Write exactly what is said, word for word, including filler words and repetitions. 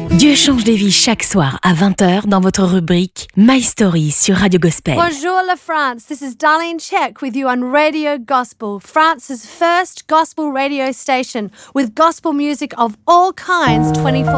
Dieu change des vies chaque soir à vingt heures dans votre rubrique My Story sur Radio Gospel. Bonjour la France, this is Darlene Check with you on Radio Gospel, France's first gospel radio station with gospel music of all kinds twenty-four